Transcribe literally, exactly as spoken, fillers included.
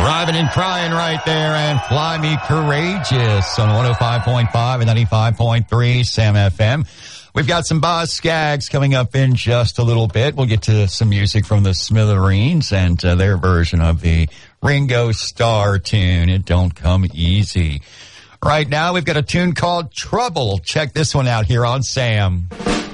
Driving and crying right there, and Fly Me Courageous on one oh five point five and ninety-five point three Sam F M. We've got some Boz Scaggs coming up in just a little bit. We'll get to some music from the Smithereens and uh, their version of the Ringo Starr tune, It Don't Come Easy. Right now, we've got a tune called Trouble. Check this one out here on Sam.